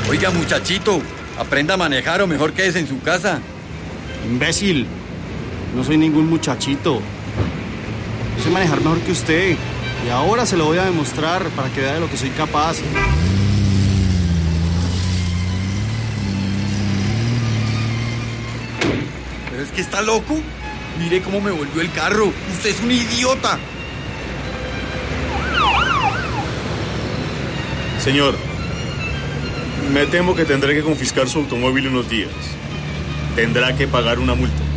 Oiga, muchachito, aprenda a manejar o mejor quédese en su casa. Imbécil, no soy ningún muchachito. Yo sé manejar mejor que usted. Y ahora se lo voy a demostrar para que vea de lo que soy capaz. ¿Pero es que está loco? Mire cómo me volvió el carro. Usted es un idiota. Señor, me temo que tendré que confiscar su automóvil unos días. Tendrá que pagar una multa.